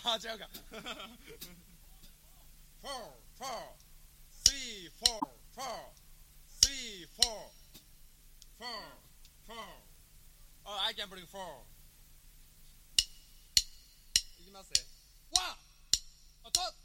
違うか。4 4 3 4 4 3 4 4 4 Oh, I can bring 4. いきますね。1、2、